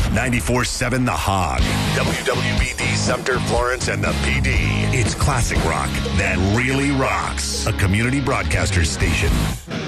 94.7 The Hog. WWBD Sumter, Florence, and the PD. It's classic rock that really rocks. A community broadcaster station.